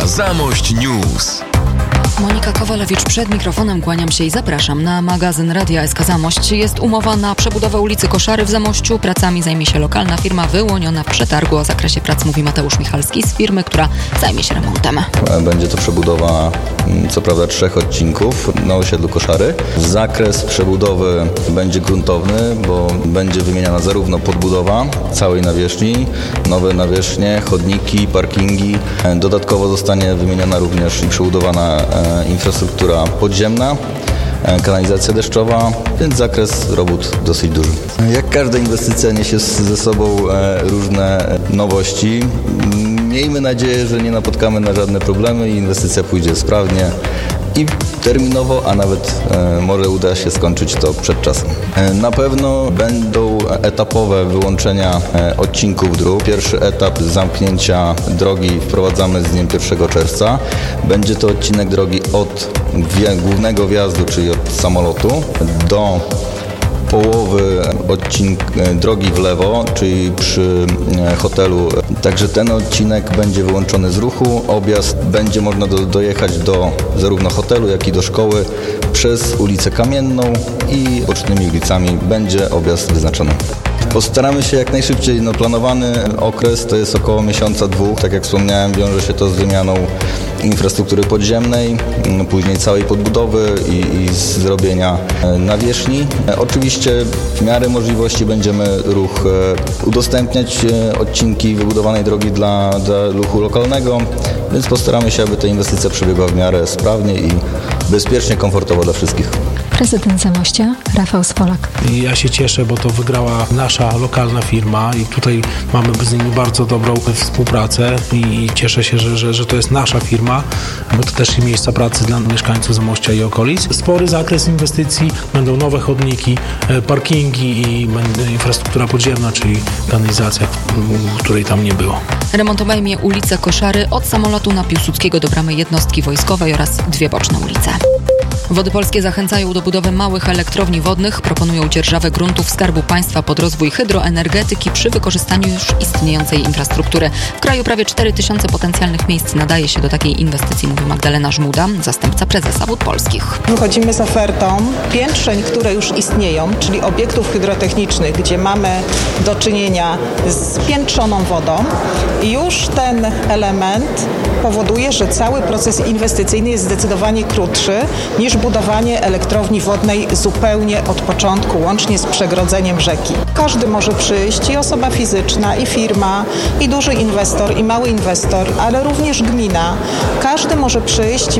Zamość News. Monika Kowalewicz przed mikrofonem, kłaniam się i zapraszam na magazyn Radia SK Zamość. Jest umowa na przebudowę ulicy Koszary w Zamościu. Pracami zajmie się lokalna firma wyłoniona w przetargu. O zakresie prac mówi Mateusz Michalski z firmy, która zajmie się remontem. Będzie to przebudowa, co prawda 3 odcinków na osiedlu Koszary. Zakres przebudowy będzie gruntowny, bo będzie wymieniana zarówno podbudowa całej nawierzchni, nowe nawierzchnie, chodniki, parkingi. Dodatkowo zostanie wymieniona również i przebudowana infrastruktura podziemna, kanalizacja deszczowa, więc zakres robót dosyć duży. Jak każda inwestycja niesie ze sobą różne nowości. Miejmy nadzieję, że nie napotkamy na żadne problemy i inwestycja pójdzie sprawnie i terminowo, a nawet może uda się skończyć to przed czasem. Na pewno będą etapowe wyłączenia odcinków dróg. Pierwszy etap zamknięcia drogi wprowadzamy z dniem 1 czerwca. Będzie to odcinek drogi od głównego wjazdu, czyli od samolotu, do połowy drogi w lewo, czyli przy hotelu. Także ten odcinek będzie wyłączony z ruchu. Objazd będzie można dojechać do zarówno hotelu, jak i do szkoły przez ulicę Kamienną i bocznymi ulicami będzie objazd wyznaczony. Postaramy się jak najszybciej. Planowany okres to jest około miesiąca, 2. Tak jak wspomniałem, wiąże się to z wymianą infrastruktury podziemnej, później całej podbudowy i zrobienia nawierzchni. Oczywiście w miarę możliwości będziemy ruch udostępniać, odcinki wybudowanej drogi dla ruchu lokalnego, więc postaramy się, aby ta inwestycja przebiegła w miarę sprawnie i bezpiecznie, komfortowo dla wszystkich. Prezydent Zamościa Rafał Swolak. Ja się cieszę, bo to wygrała nasza lokalna firma i tutaj mamy z nimi bardzo dobrą współpracę i cieszę się, że to jest nasza firma, bo to też i miejsca pracy dla mieszkańców Zamościa i okolic. Spory zakres inwestycji, będą nowe chodniki, parkingi i infrastruktura podziemna, czyli kanalizacja, której tam nie było. Remont obejmie ulicę Koszary od samolotu na Piłsudskiego do bramy jednostki wojskowej oraz 2 boczne ulice. Wody Polskie zachęcają do budowy małych elektrowni wodnych, proponują dzierżawę gruntów Skarbu Państwa pod rozwój hydroenergetyki przy wykorzystaniu już istniejącej infrastruktury. W kraju prawie 4000 potencjalnych miejsc nadaje się do takiej inwestycji, mówi Magdalena Żmuda, zastępca prezesa Wód Polskich. Wychodzimy z ofertą piętrzeń, które już istnieją, czyli obiektów hydrotechnicznych, gdzie mamy do czynienia z piętrzoną wodą. I już ten element powoduje, że cały proces inwestycyjny jest zdecydowanie krótszy niż budowanie elektrowni wodnej zupełnie od początku, łącznie z przegrodzeniem rzeki. Każdy może przyjść, i osoba fizyczna, i firma, i duży inwestor, i mały inwestor, ale również gmina. Każdy może przyjść